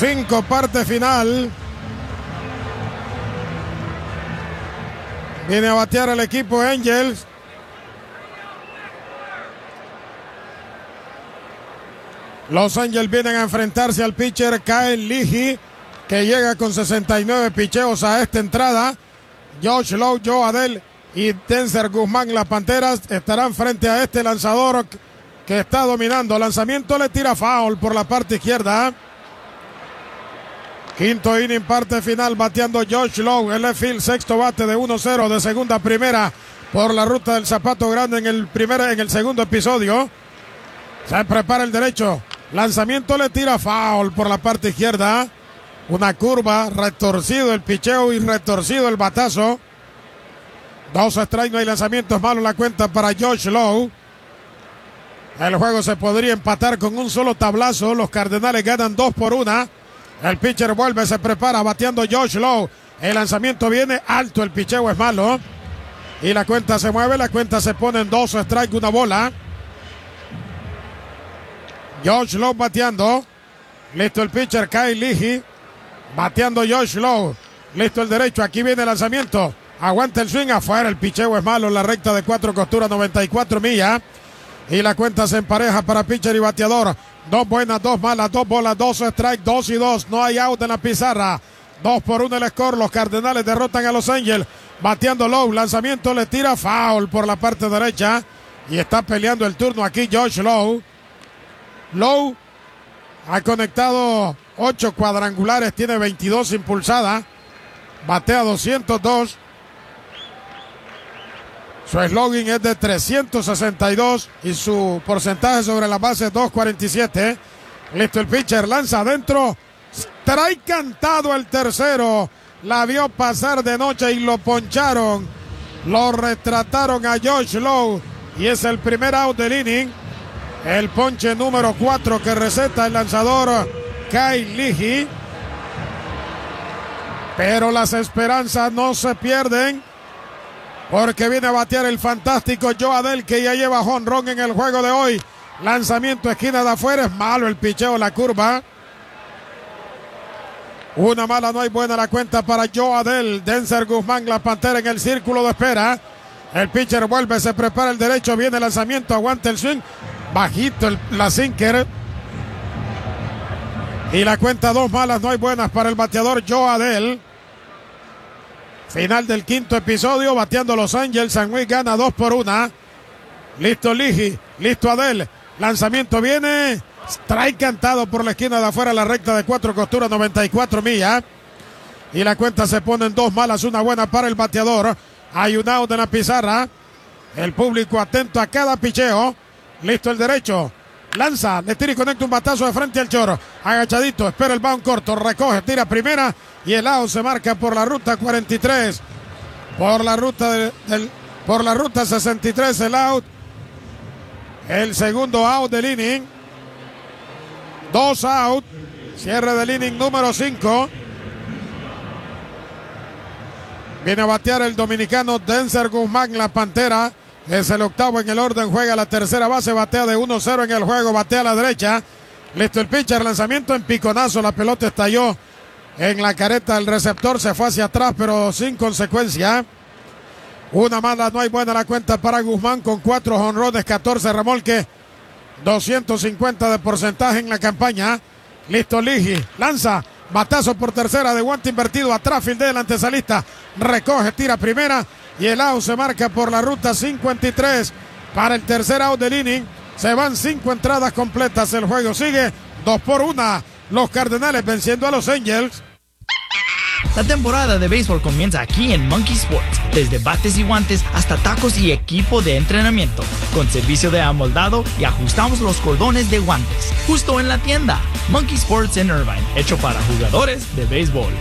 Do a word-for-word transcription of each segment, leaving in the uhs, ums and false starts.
cinco, parte final. Viene a batear el equipo Angels. Los Angels vienen a enfrentarse al pitcher Kyle Leahy, que llega con sesenta y nueve picheos a esta entrada. Josh Lowe, Joe Adell y Denzer Guzmán, las Panteras, estarán frente a este lanzador que está dominando. Lanzamiento, le tira foul por la parte izquierda. Quinto inning, parte final, bateando Josh Lowe, el left field, sexto bate de uno cero de segunda a primera por la ruta del zapato grande en el primer, en el segundo episodio. Se prepara el derecho. Lanzamiento, le tira foul por la parte izquierda. Una curva, retorcido el picheo y retorcido el batazo. Dos strikes, no hay lanzamientos malos, la cuenta para Josh Lowe. El juego se podría empatar con un solo tablazo. Los Cardenales ganan dos por una. El pitcher vuelve, se prepara, bateando Josh Lowe. El lanzamiento viene alto, el picheo es malo. Y la cuenta se mueve, la cuenta se pone en dos strikes, una bola. Josh Lowe bateando. Listo el pitcher Kyle Leahy. Bateando Josh Lowe. Listo el derecho. Aquí viene el lanzamiento. Aguanta el swing. Afuera. El picheo es malo. La recta de cuatro costuras, noventa y cuatro millas. Y la cuenta se empareja para pitcher y bateador. Dos buenas, dos malas, dos bolas, dos strikes, dos y dos. No hay out en la pizarra. Dos por uno el score. Los Cardenales derrotan a los Angels. Bateando Lowe. Lanzamiento, le tira foul por la parte derecha. Y está peleando el turno aquí Josh Lowe. Lowe ha conectado ocho cuadrangulares, tiene veintidós impulsadas, batea doscientos dos. Su slogan es de trescientos sesenta y dos y su porcentaje sobre la base es dos cuarenta y siete. Listo el pitcher, lanza adentro. Strike cantado el tercero. La vio pasar de noche y lo poncharon. Lo retrataron a Josh Lowe y es el primer out del inning. El ponche número cuatro que receta el lanzador Kyle Leahy. Pero las esperanzas no se pierden, porque viene a batear el fantástico Joe Adell, que ya lleva jonrón en el juego de hoy. Lanzamiento esquina de afuera, es malo el picheo, la curva. Una mala, no hay buena la cuenta para Joe Adell. Denzer Guzmán, la Pantera en el círculo de espera. El pitcher vuelve, se prepara el derecho, viene el lanzamiento, aguanta el swing. Bajito el, la sinker. Y la cuenta dos malas, no hay buenas para el bateador Joe Adell. Final del quinto episodio, bateando Los Angels. San Luis gana dos por una. Listo Leahy, listo Adell. Lanzamiento viene. Strike cantado por la esquina de afuera, la recta de cuatro costuras, noventa y cuatro millas. Y la cuenta se pone en dos malas, una buena para el bateador. Hay un out en la pizarra. El público atento a cada picheo. Listo el derecho. Lanza, le tira y conecta un batazo de frente al chorro. Agachadito, espera el bound corto, recoge, tira primera y el out se marca por la ruta cuarenta y tres. Por la ruta de, del, por la ruta sesenta y tres el out. El segundo out del inning. Dos out. Cierre del inning número cinco. Viene a batear el dominicano Denzer Guzmán, la Pantera. Es el octavo en el orden, juega la tercera base, batea de uno cero en el juego, batea a la derecha. Listo el pitcher, lanzamiento en piconazo, la pelota estalló en la careta del receptor, se fue hacia atrás pero sin consecuencia. Una mala, no hay buena la cuenta para Guzmán con cuatro jonrones, catorce remolques, doscientos cincuenta de porcentaje en la campaña. Listo Leahy, lanza, batazo por tercera de guante invertido, atrás fildea el antesalista, recoge, tira primera. Y el out se marca por la ruta cincuenta y tres para el tercer out del inning. Se van cinco entradas completas. El juego sigue dos por una. Los Cardenales venciendo a los Angels. La temporada de béisbol comienza aquí en Monkey Sports. Desde bates y guantes hasta tacos y equipo de entrenamiento. Con servicio de amoldado y ajustamos los cordones de guantes. Justo en la tienda. Monkey Sports en Irvine. Hecho para jugadores de béisbol.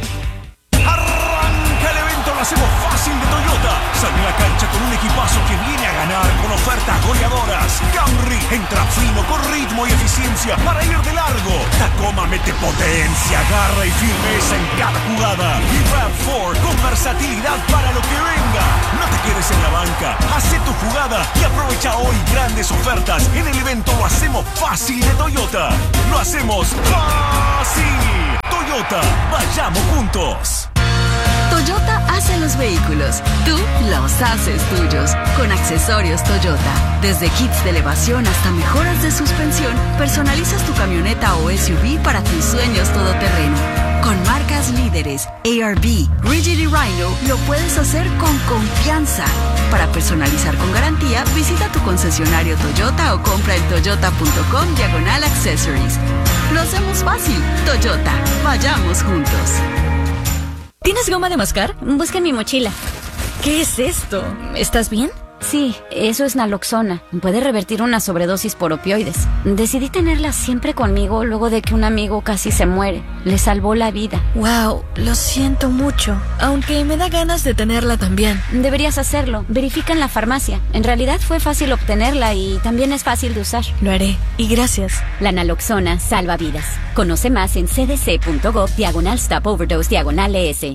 Lo hacemos fácil de Toyota. Sale a la cancha con un equipazo que viene a ganar con ofertas goleadoras. Camry entra fino con ritmo y eficiencia para ir de largo. Tacoma mete potencia, garra y firmeza en cada jugada. Y RAV cuatro con versatilidad para lo que venga. No te quedes en la banca, hace tu jugada y aprovecha hoy grandes ofertas en el evento Lo hacemos fácil de Toyota. Lo hacemos fácil. Toyota. Vayamos juntos. Toyota hace los vehículos, tú los haces tuyos. Con accesorios Toyota, desde kits de elevación hasta mejoras de suspensión, personalizas tu camioneta o S U V para tus sueños todoterreno. Con marcas líderes, A R B, Rigid y Rhino, lo puedes hacer con confianza. Para personalizar con garantía, visita tu concesionario Toyota o compra en toyota.com diagonal accessories. Lo hacemos fácil. Toyota, vayamos juntos. ¿Tienes goma de mascar? Busca en mi mochila. ¿Qué es esto? ¿Estás bien? Sí, eso es naloxona. Puede revertir una sobredosis por opioides. Decidí tenerla siempre conmigo luego de que un amigo casi se muere. Le salvó la vida. Wow, lo siento mucho. Aunque me da ganas de tenerla también. Deberías hacerlo. Verifica en la farmacia. En realidad fue fácil obtenerla y también es fácil de usar. Lo haré. Y gracias. La naloxona salva vidas. Conoce más en cdc.gov diagonal stop overdose diagonal ES.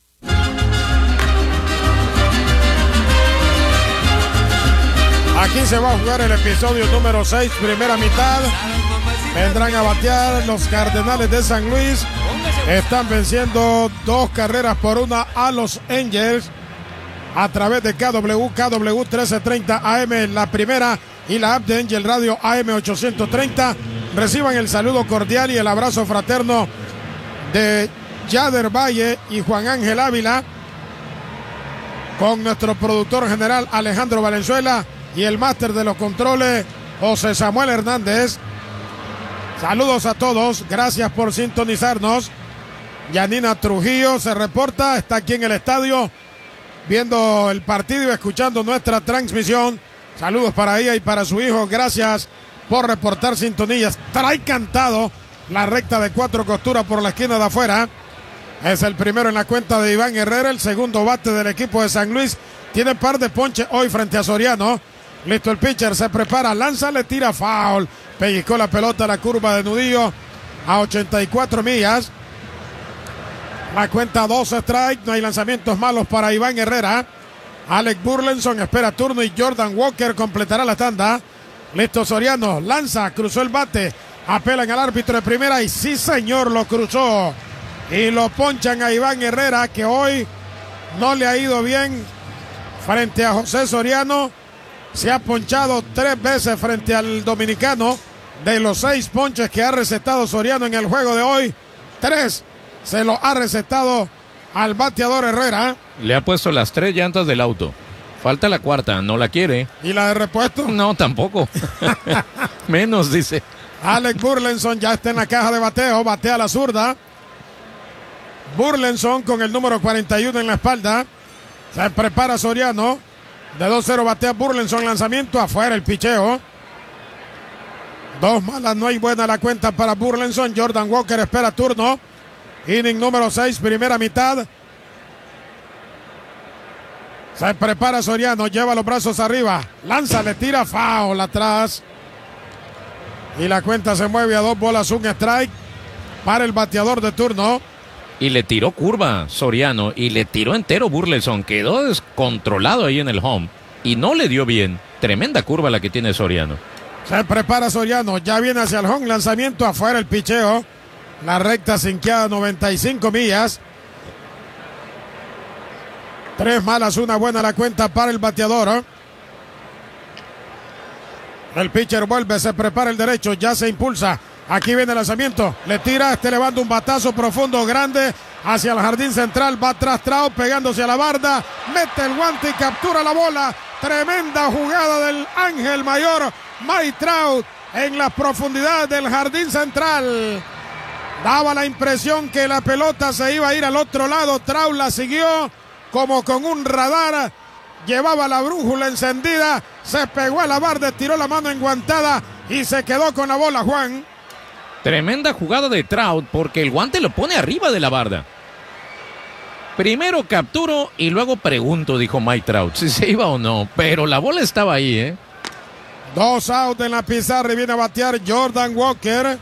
Aquí se va a jugar el episodio número seis, primera mitad. Vendrán a batear los Cardenales de San Luis. Están venciendo dos carreras por una a los Angels a través de K W, K W trece treinta A M, la primera, y la app de Angel Radio A M ochocientos treinta. Reciban el saludo cordial y el abrazo fraterno de Yader Valle y Juan Ángel Ávila, con nuestro productor general Alejandro Valenzuela y el máster de los controles José Samuel Hernández. Saludos a todos, gracias por sintonizarnos. Yanina Trujillo se reporta, está aquí en el estadio viendo el partido y escuchando nuestra transmisión. Saludos para ella y para su hijo, gracias por reportar sintonías. Trae cantado la recta de cuatro costuras por la esquina de afuera. Es el primero en la cuenta de Iván Herrera, el segundo bate del equipo de San Luis. Tiene par de ponches hoy frente a Soriano. Listo el pitcher, se prepara, lanza, le tira foul. Pellizcó la pelota a la curva de nudillo a ochenta y cuatro millas. La cuenta dos strike, no hay lanzamientos malos para Iván Herrera. Alec Burleson espera turno y Jordan Walker completará la tanda. Listo Soriano, lanza, cruzó el bate, apelan al árbitro de primera y sí señor, lo cruzó. Y lo ponchan a Iván Herrera, que hoy no le ha ido bien frente a José Soriano. Se ha ponchado tres veces frente al dominicano. De los seis ponches que ha recetado Soriano en el juego de hoy, tres se lo ha recetado al bateador Herrera. Le ha puesto las tres llantas del auto. Falta la cuarta, no la quiere. ¿Y la de repuesto? No, tampoco. Menos, dice. Alec Burleson ya está en la caja de bateo, batea a la zurda. Burleson con el número cuarenta y uno en la espalda. Se prepara Soriano. De dos cero batea Burleson, lanzamiento afuera el picheo. Dos malas, no hay buena la cuenta para Burleson. Jordan Walker espera turno. Inning número seis, primera mitad. Se prepara Soriano, lleva los brazos arriba. Lanza, le tira foul atrás. Y la cuenta se mueve a dos bolas, un strike para el bateador de turno. Y le tiró curva Soriano y le tiró entero Burleson. Quedó descontrolado ahí en el home y no le dio bien. Tremenda curva la que tiene Soriano. Se prepara Soriano, ya viene hacia el home, lanzamiento afuera el picheo. La recta sinqueada, noventa y cinco millas. Tres malas, una buena la cuenta para el bateador. ¿eh? El pitcher vuelve, se prepara el derecho, ya se impulsa. Aquí viene el lanzamiento, le tira, este levanta un batazo profundo, grande, hacia el jardín central, va atrás Trout, pegándose a la barda, mete el guante y captura la bola. Tremenda jugada del ángel mayor Mike Trout en las profundidades del jardín central. Daba la impresión que la pelota se iba a ir al otro lado, Trout la siguió como con un radar, llevaba la brújula encendida, se pegó a la barda, tiró la mano enguantada y se quedó con la bola, Juan. Tremenda jugada de Trout porque el guante lo pone arriba de la barda. Primero capturo y luego pregunto, dijo Mike Trout, si se iba o no, pero la bola estaba ahí, ¿eh? Dos out en la pizarra y viene a batear Jordan Walker.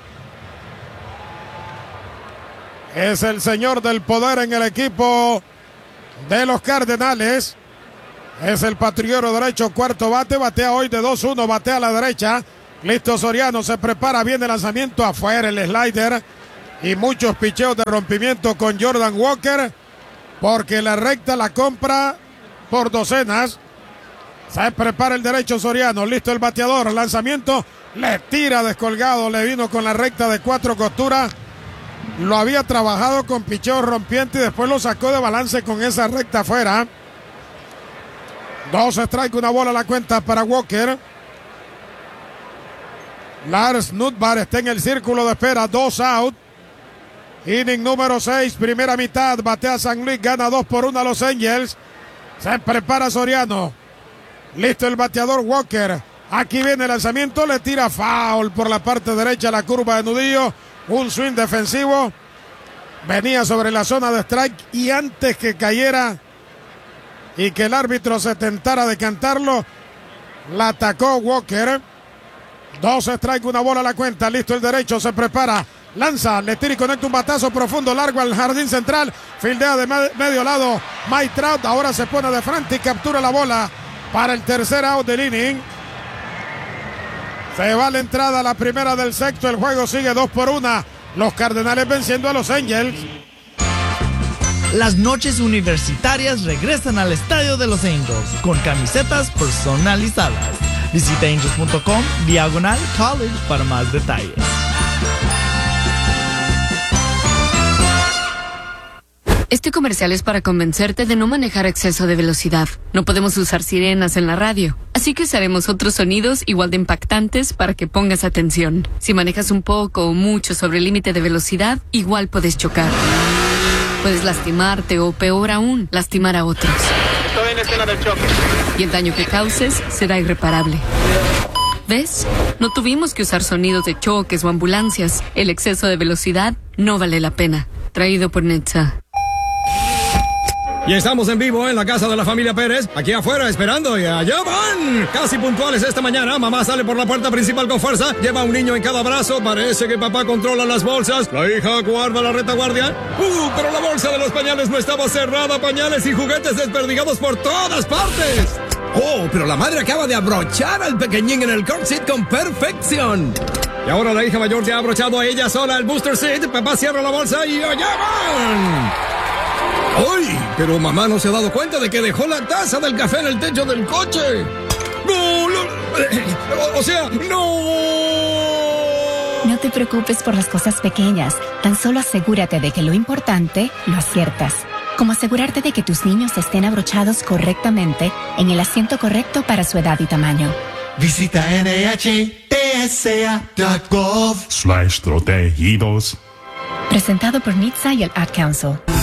Es el señor del poder en el equipo de los Cardenales. Es el patrullero derecho, cuarto bate, batea hoy de dos uno, batea a la derecha. Listo Soriano, se prepara bien el lanzamiento afuera, el slider. y muchos picheos de rompimiento con Jordan Walker, porque la recta la compra por docenas. Se prepara el derecho Soriano, listo el bateador, lanzamiento, le tira descolgado, le vino con la recta de cuatro costuras. Lo había trabajado con picheo rompiente y después lo sacó de balance con esa recta afuera. Dos strike, una bola a la cuenta para Walker. Lars Nootbaar está en el círculo de espera, dos out. Inning número seis, primera mitad, batea San Luis, gana dos por uno a los Angels. Se prepara Soriano. Listo el bateador Walker. Aquí viene el lanzamiento, le tira foul por la parte derecha, la curva de nudillo. Un swing defensivo. Venía sobre la zona de strike y antes que cayera y que el árbitro se tentara de cantarlo, la atacó Walker. Dos strike, una bola a la cuenta. Listo el derecho, se prepara. Lanza, le tira y conecta un batazo profundo, largo al jardín central. Fildea de medio lado Mike Trout. Ahora se pone de frente y captura la bola para el tercer out del inning. Se va la entrada, la primera del sexto. El juego sigue dos por una. Los Cardenales venciendo a los Angels. Las noches universitarias regresan al estadio de los Angels con camisetas personalizadas. Visita angels punto com diagonal college para más detalles. Este comercial es para convencerte de no manejar a exceso de velocidad. No podemos usar sirenas en la radio, así que usaremos otros sonidos igual de impactantes para que pongas atención. Si manejas un poco o mucho sobre el límite de velocidad, igual puedes chocar. Puedes lastimarte o, peor aún, lastimar a otros. Estoy en escena del choque. Y el daño que causes será irreparable. ¿Ves? No tuvimos que usar sonidos de choques o ambulancias. El exceso de velocidad no vale la pena. Traído por Netza. Y estamos en vivo en la casa de la familia Pérez, aquí afuera esperando y allá van. Casi puntuales esta mañana, mamá sale por la puerta principal con fuerza, lleva a un niño en cada brazo, parece que papá controla las bolsas, la hija guarda la retaguardia. Uh, pero la bolsa de los pañales no estaba cerrada, pañales y juguetes desperdigados por todas partes. Oh, pero la madre acaba de abrochar al pequeñín en el car seat con perfección. Y ahora la hija mayor ya ha abrochado a ella sola el booster seat, papá cierra la bolsa y allá van. ¡Ay! Pero mamá no se ha dado cuenta de que dejó la taza del café en el techo del coche. ¡No! O, o sea, ¡no! No te preocupes por las cosas pequeñas. Tan solo asegúrate de que lo importante lo aciertas. Como asegurarte de que tus niños estén abrochados correctamente en el asiento correcto para su edad y tamaño. Visita N H T S A punto gov slash protegidos. Presentado por N H T S A y el Ad Council.